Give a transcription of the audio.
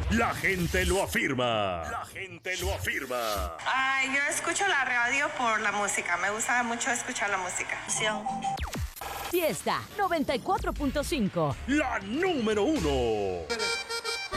La gente lo afirma. La gente lo afirma. Ay, yo escucho la radio por la música. Me gusta mucho escuchar la música. Fiesta 94.5. La número 1.